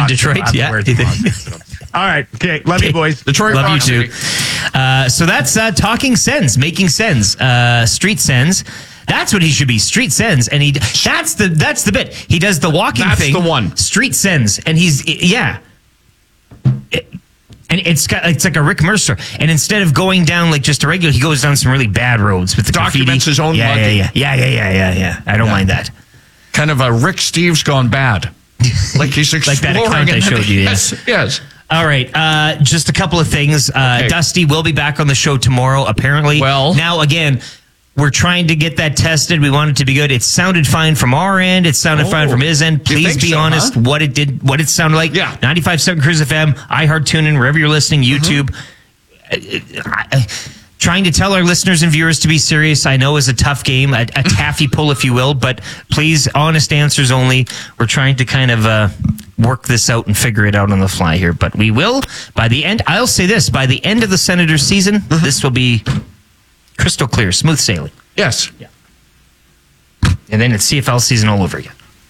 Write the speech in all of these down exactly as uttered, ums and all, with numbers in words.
in Detroit. Yeah. All right. Okay. Love you, boys. Detroit. Love Rock you too. Uh, so that's uh, talking sends, making sends, uh, street sends. That's what he should be. Street sends, and he. That's the that's the bit. He does the walking that's thing. That's the one. Street sends, and he's yeah. It, And it's got it's like a Rick Mercer. And instead of going down like just a regular, he goes down some really bad roads with the Documents graffiti. his own yeah, luggage. yeah, yeah, yeah, yeah, yeah, yeah. I don't yeah. mind that. Kind of a Rick Steves gone bad. Like he's exploring. Like that account I showed you. Yes, yeah. yes. All right. Uh, just a couple of things. Uh, okay. Dusty will be back on the show tomorrow, apparently. Well. Now, again, we're trying to get that tested. We want it to be good. It sounded fine from our end. It sounded oh, fine from his end. Please be so, honest. Huh? What it did, what it sounded like. Yeah. ninety-five point seven Cruise F M, iHeart, TuneIn, wherever you're listening, YouTube. Mm-hmm. I, I, trying to tell our listeners and viewers to be serious, I know is a tough game, a, a taffy pull, if you will, but please, honest answers only. We're trying to kind of uh, work this out and figure it out on the fly here, but we will. By the end, I'll say this, by the end of the Senators season, mm-hmm. this will be crystal clear, smooth sailing. Yes. Yeah. And then it's C F L season all over again.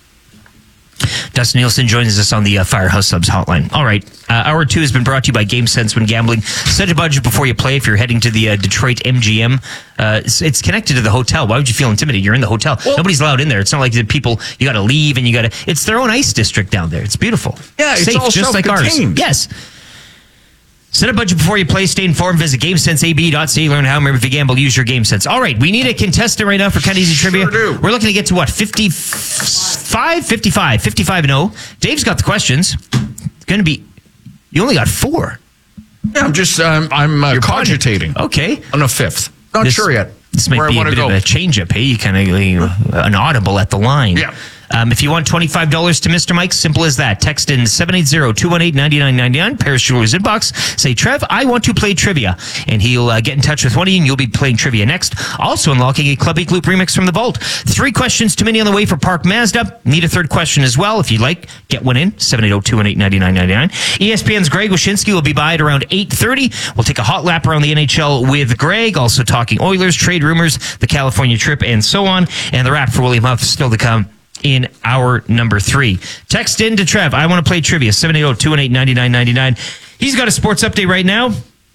Dustin Nielsen joins us on the uh, Firehouse Subs hotline. All right. Uh, hour two has been brought to you by GameSense. When gambling, set a budget before you play. If you're heading to the uh, Detroit M G M, uh, it's, it's connected to the hotel. Why would you feel intimidated? You're in the hotel. Well, nobody's allowed in there. It's not like the people, you got to leave and you got to, it's their own ice district down there. It's beautiful. Yeah, it's safe, all just like ours. Yes. Set a budget before you play. Stay informed. Visit GameSense A B dot C A. Learn how. Remember, if you gamble, use your GameSense. All right, we need a contestant right now for Kind of Easy Trivia. Sure do. We're looking to get to what, fifty-five? fifty-five. fifty-five and oh. Dave's got the questions. It's going to be, you only got four. Yeah, I'm just, um, I'm uh, cogitating. Punning. Okay. On a fifth. Not this, sure yet. This might where be I a bit go. of a change-up, hey? You kind of uh, an audible at the line. Yeah. Um, if you want twenty-five dollars to Mister Mike, simple as that. Text in seven eight zero, two one eight, nine nine nine nine, Paris Jewelers inbox. Say, Trev, I want to play trivia. And he'll uh, get in touch with one of you, and you'll be playing trivia next. Also unlocking a Club Ink Loop remix from the vault. Three questions too many on the way for Park Mazda. Need a third question as well. If you'd like, get one in. seven eight zero, two one eight, nine nine nine nine. E S P N's Greg Wyshynski will be by at around eight thirty. We'll take a hot lap around the N H L with Greg. Also talking Oilers, trade rumors, the California trip, and so on. And the wrap for William Huff still to come in hour number three. Text in to Trev. I want to play trivia. seven eight zero, two one eight, nine nine nine nine. He's got a sports update right now.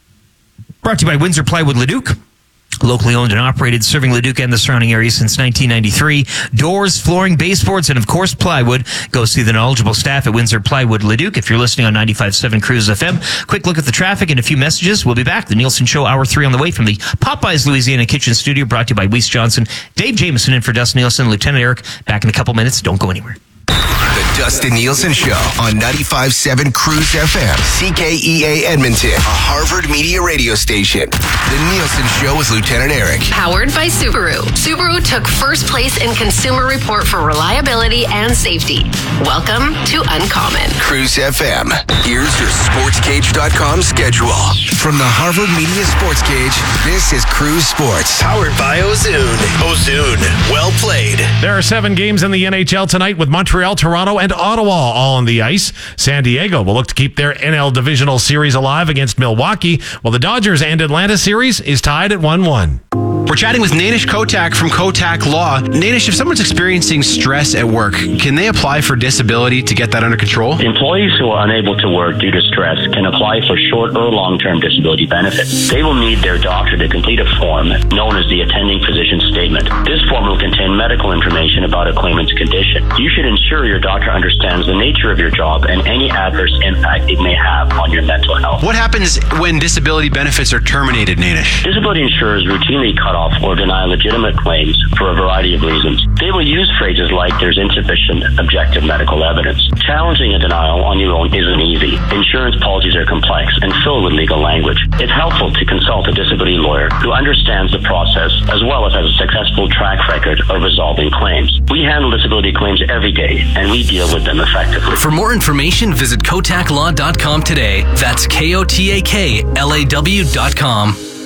Brought to you by Windsor Plywood Leduc. Locally owned and operated, serving Leduc and the surrounding area since nineteen ninety-three. Doors, flooring, baseboards, and of course plywood. Go see the knowledgeable staff at Windsor Plywood Leduc. If you're listening on ninety-five point seven Cruise F M, quick look at the traffic and a few messages. We'll be back. The Nielsen Show, hour three on the way from the Popeyes Louisiana Kitchen Studio, brought to you by Weiss Johnson. Dave Jameson in for Dustin Nielsen, Lieutenant Eric. Back in a couple minutes. Don't go anywhere. The Dustin Nielsen Show on ninety-five point seven Cruise F M, C K E A Edmonton, a Harvard Media radio station. The Nielsen Show with Lieutenant Eric. Powered by Subaru. Subaru took first place in Consumer Report for reliability and safety. Welcome to Uncommon. Cruise F M. Here's your sports cage dot com schedule. From the Harvard Media Sports Cage, this is Cruise Sports. Powered by Ozune. Ozune. Well played. There are seven games in the N H L tonight with Montreal, Toronto, and Ottawa all on the ice. San Diego will look to keep their N L Divisional Series alive against Milwaukee, while the Dodgers and Atlanta series is tied at one one. We're chatting with Nainish Kotak from Kotak Law. Nainish, if someone's experiencing stress at work, can they apply for disability to get that under control? Employees who are unable to work due to stress can apply for short or long-term disability benefits. They will need their doctor to complete a form known as the attending physician statement. This form will contain medical information about a claimant's condition. You should ensure your doctor understands the nature of your job and any adverse impact it may have on your mental health. What happens when disability benefits are terminated, Nainish? Disability insurers routinely cut off or deny legitimate claims for a variety of reasons. They will use phrases like there's insufficient objective medical evidence. Challenging a denial on your own isn't easy. Insurance policies are complex and filled with legal language. It's helpful to consult a disability lawyer who understands the process as well as has a successful track record of resolving claims. We handle disability claims every day and we deal with them effectively. For more information, visit kotak law dot com today. That's K O T A K L A W dot com.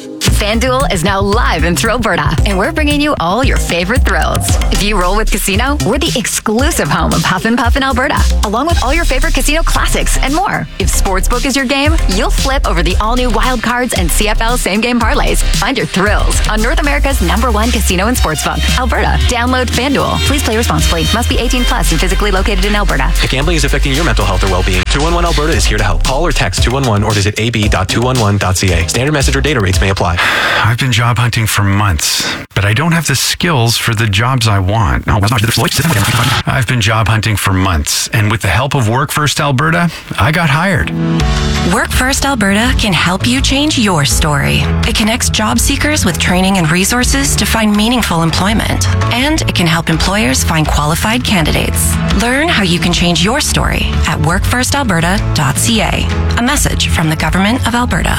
FanDuel is now live in Thrillberta, and we're bringing you all your favorite thrills. If you roll with Casino, we're the exclusive home of Huff and Puff in Alberta, along with all your favorite casino classics and more. If Sportsbook is your game, you'll flip over the all-new Wild Cards and C F L same-game parlays. Find your thrills on North America's number one casino and sportsbook, Alberta. Download FanDuel. Please play responsibly. Must be eighteen plus and physically located in Alberta. If gambling is affecting your mental health or well-being, two one one Alberta is here to help. Call or text two one one or visit a b dot two one one dot c a. Standard message or data rates may apply. I've been job hunting for months, but I don't have the skills for the jobs I want. No, I've been job hunting for months, and with the help of Work First Alberta, I got hired. Work First Alberta can help you change your story. It connects job seekers with training and resources to find meaningful employment, and it can help employers find qualified candidates. Learn how you can change your story at work first alberta dot c a. A message from the Government of Alberta.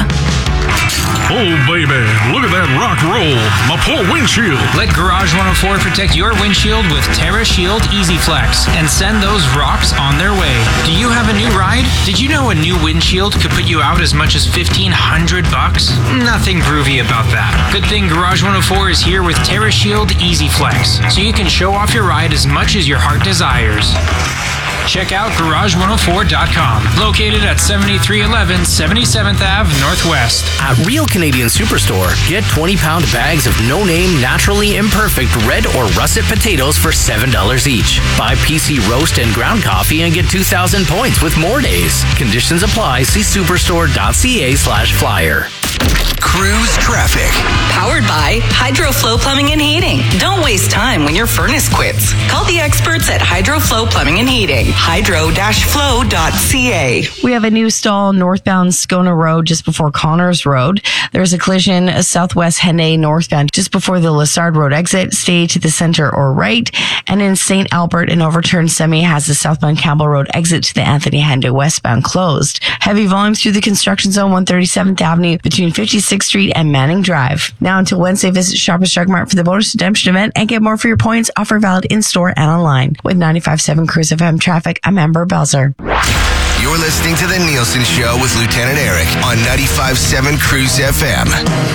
Oh, baby, look at that rock roll. My poor windshield. Let Garage one oh four protect your windshield with Terra Shield Easy Flex and send those rocks on their way. Do you have a new ride? Did you know a new windshield could put you out as much as fifteen hundred bucks? Nothing groovy about that. Good thing Garage one oh four is here with Terra Shield Easy Flex, so you can show off your ride as much as your heart desires. Check out garage one oh four dot com, located at seventy-three eleven seventy-seventh Avenue Northwest. At Real Canadian Superstore, get twenty pound bags of no-name, naturally imperfect red or russet potatoes for seven dollars each. Buy P C roast and ground coffee and get two thousand points with more days. Conditions apply. See superstore dot c a slash flyer. Cruise traffic. Powered by HydroFlow Plumbing and Heating. Don't waste time when your furnace quits. Call the experts at HydroFlow Plumbing and Heating. hydro dash flow dot c a. We have a new stall northbound Scona Road just before Connors Road. There's a collision southwest Henday northbound just before the Lessard Road exit. Stay to the center or right. And in Saint Albert, an overturned semi has the southbound Campbell Road exit to the Anthony Henday westbound closed. Heavy volumes through the construction zone, one thirty-seventh Avenue between fifty-sixth Street and Manning Drive. Now until Wednesday, visit Shoppers Drug Mart for the bonus redemption event and get more for your points. Offer valid in-store and online. With ninety-five point seven Cruise F M traffic, I'm Amber Belzer. You're listening to The Nielsen Show with Lieutenant Eric on ninety-five point seven Cruise F M.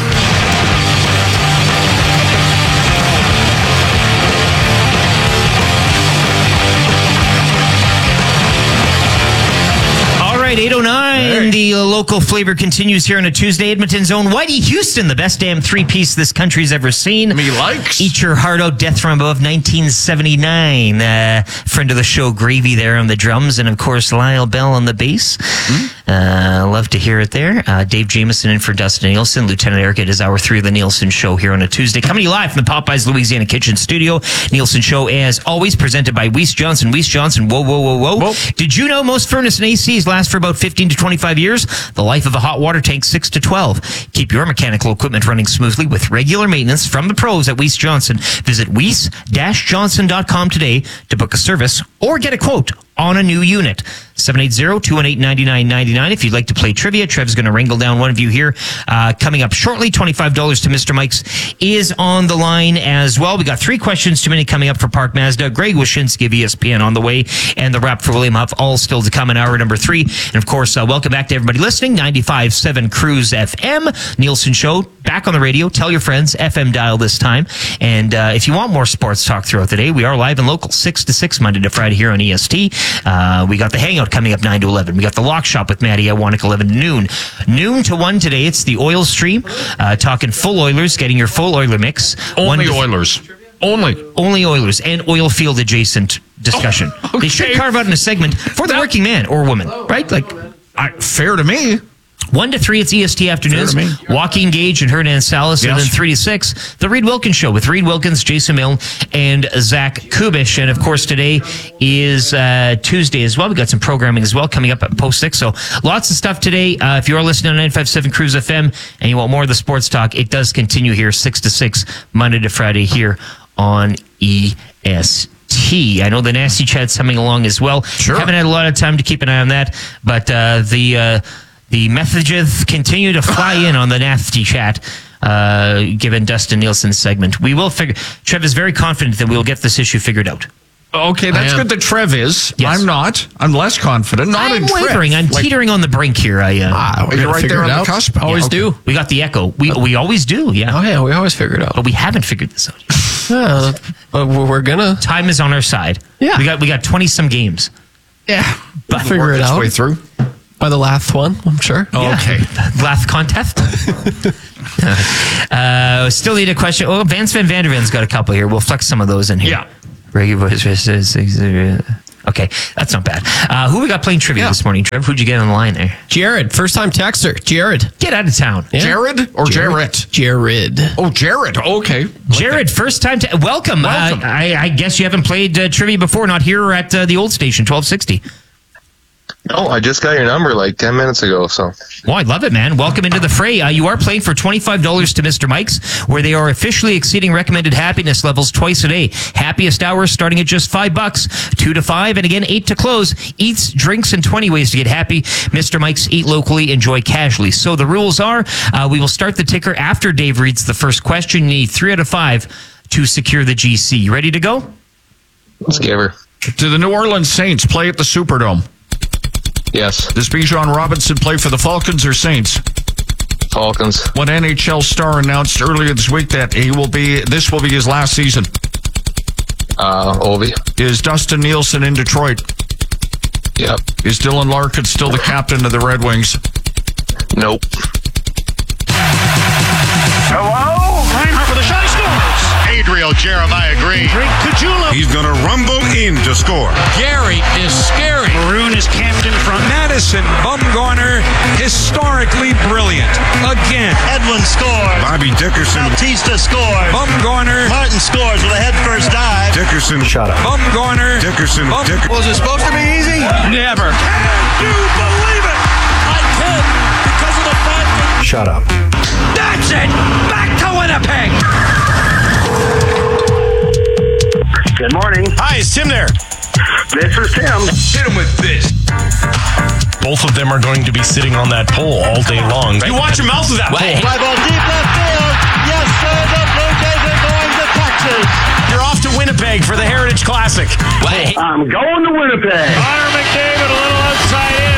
eight oh nine. Hey. The uh, local flavor continues here on a Tuesday. Edmonton's own Whitey Houston, the best damn three-piece this country's ever seen. Me likes. Eat your heart out, Death from Above, nineteen seventy-nine. Uh, friend of the show, Gravy there on the drums, and of course, Lyle Bell on the bass. Mm-hmm. Uh, love to hear it there. Uh, Dave Jameson in for Dustin Nielsen. Lieutenant Eric, it is hour three of the Nielsen Show here on a Tuesday. Coming to you live from the Popeyes Louisiana Kitchen Studio. Nielsen Show, as always, presented by Weiss Johnson. Weiss Johnson, whoa, whoa, whoa, whoa. whoa. Did you know most furnace and A Cs last for about fifteen to twenty-five years? The life of a hot water tank, six to twelve. Keep your mechanical equipment running smoothly with regular maintenance from the pros at Weiss Johnson. Visit weiss dash johnson dot com today to book a service or get a quote on a new unit. seven eight zero, two one eight, nine nine nine nine. If you'd like to play trivia, Trev's going to wrangle down one of you here. Uh, coming up shortly, twenty-five dollars to Mister Mike's is on the line as well. We got three questions too many coming up for Park Mazda. Greg Wyshynski of E S P N on the way, and the wrap for William Huff, all still to come in hour number three. And of course, uh, welcome back to everybody listening. ninety-five point seven Cruise F M. Nielsen Show, back on the radio. Tell your friends, F M dial this time. And uh, if you want more sports talk throughout the day, we are live and local, six to six, Monday to Friday here on E S T. Uh, we got the Hangout coming up nine to eleven. We got the Lock Shop with Maddie at Wannick eleven to noon. Noon to one today, it's the Oil Stream. Uh, talking full Oilers, getting your full Oiler mix. Only Oilers. Only. Only Oilers and oil field adjacent discussion. Oh, okay. They should carve out in a segment for the working man or woman, right? Like, I, fair to me. One to three, it's E S T Afternoons. Joaquin Gage and Hernan Salas. Yes. And then three to six, the Reed Wilkins Show with Reed Wilkins, Jason Milne, and Zach Kubish. And of course, today is uh, Tuesday as well. We got some programming as well coming up at post six. So lots of stuff today. Uh, if you are listening on ninety-five point seven Cruise F M and you want more of the sports talk, it does continue here six to six, Monday to Friday here on E S T. I know the Nasty Chat's coming along as well. Sure. Haven't had a lot of time to keep an eye on that, but uh, the... Uh, The messages continue to fly in on the Nasty Chat, uh, given Dustin Nielsen's segment. We will figure... Trev is very confident that we'll get this issue figured out. Okay, that's good that Trev is. I'm not. I'm less confident. Not I'm in Trev. wavering. I'm Like, teetering on the brink here. I, uh, Ah, we're you're gonna right figure there it on out. the cusp. Always do. We got the echo. We we always do. Yeah. Oh yeah, we always figure it out. But we haven't figured this out. Yeah, but we're gonna. Time is on our side. Yeah. We got we got twenty some games. Yeah. But We'll figure it its out way through. by the last one. I'm sure. Okay. Last contest. uh, still need a question. Oh, Vance Van Vanderven's got a couple here. We'll flex some of those in here. Yeah. Regular voice. Okay, that's not bad. Uh, who we got playing trivia this morning, Trev? Who'd you get on the line there? Jared, first time texter. Jared. Get out of town. Yeah. Jared or Jarrett? Jared. Oh, Jared. Okay. Jared, first time. To, welcome. Welcome. Uh, I, I guess you haven't played uh, trivia before, not here at uh, the old station, twelve sixty. Oh, I just got your number like ten minutes ago, so. Well, I love it, man. Welcome into the fray. Uh, you are playing for twenty-five dollars to Mister Mike's, where they are officially exceeding recommended happiness levels twice a day. Happiest hours starting at just five bucks, two to five, and again, eight to close. Eats, drinks, and twenty ways to get happy. Mister Mike's, eat locally, enjoy casually. So the rules are, uh, we will start the ticker after Dave reads the first question. You need three out of five to secure the G C. You ready to go? Let's give her. Do the New Orleans Saints play at the Superdome? Yes. Does Bijan Robinson play for the Falcons or Saints? Falcons. What N H L star announced earlier this week that he will be, this will be his last season? Uh, Ovi. Is Dustin Nielsen in Detroit? Yep. Is Dylan Larkin still the captain of the Red Wings? Nope. Hello? Reinhardt with a shot, he scores. Adriel Jeremiah Green. Drink Kajula. He's going to rumble in to score. Gary is scary. Maroon is camped in front. Madison Bumgarner, historically brilliant. Again. Edwin scores. Bobby Dickerson. Bautista scores. Bumgarner. Martin scores with a head first dive. Dickerson. Shut up. Bumgarner. Dickerson. Bum- Dick- Was it supposed to be easy? Never. Can you believe it? I can because of the fact that... Shut up. That's it. Back to Winnipeg. Good morning. Hi, is Tim there? This is Tim. Hit him with this. Both of them are going to be sitting on that pole all day long. You watch your mouth with that pole. Fly ball deep left field. Yes, sir. The Blue Jays are going to Texas. You're off to Winnipeg for the Heritage Classic. I'm going to Winnipeg. Connor McDavid a little outside in.